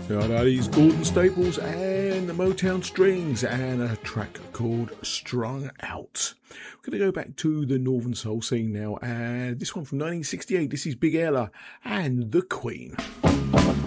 Now that is Gordon Staples and the Motown Strings and a track called Strung Out. We're going to go back to the Northern Soul scene now, and this one from 1968. This is Big Ella and the Queen.